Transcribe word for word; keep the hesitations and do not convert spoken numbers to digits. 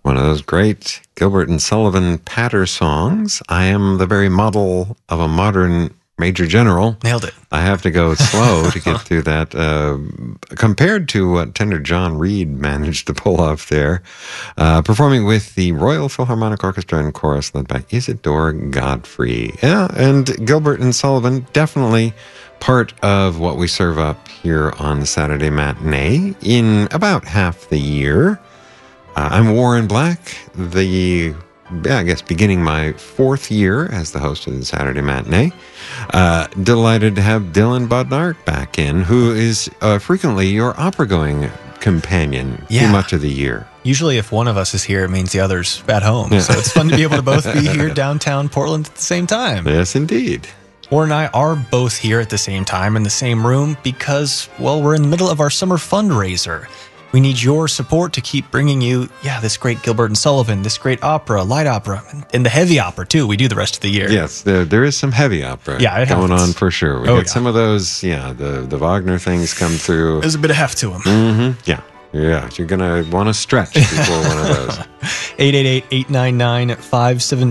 One of those great Gilbert and Sullivan patter songs. I am the very model of a modern Major General. Nailed it. I have to go slow to get through that. Uh, compared to what tenor John Reed managed to pull off there, uh, performing with the Royal Philharmonic Orchestra and Chorus led by Isidore Godfrey. Yeah, and Gilbert and Sullivan, definitely part of what we serve up here on the Saturday Matinee in about half the year. Uh, I'm Warren Black, the, yeah, I guess, beginning my fourth year as the host of the Saturday Matinee. Uh, delighted to have Dylan Budnart back in, who is uh, frequently your opera-going companion Yeah. through much of the year. Usually if one of us is here, it means the other's at home. Yeah. So it's fun to be able to both be here downtown Portland at the same time. Yes, indeed. Warren and I are both here at the same time in the same room because, well, we're in the middle of our summer fundraiser. We need your support to keep bringing you, yeah, this great Gilbert and Sullivan, this great opera, light opera, and the heavy opera, too. We do the rest of the year. Yes, there, there is some heavy opera Yeah, it going happens. on for sure. We Oh, got yeah. some of those, yeah, the, the Wagner things come through. There's a bit of heft to them. Mm-hmm. Yeah, yeah, you're going to want to stretch before one of those. eight eight eight, eight nine nine, five seven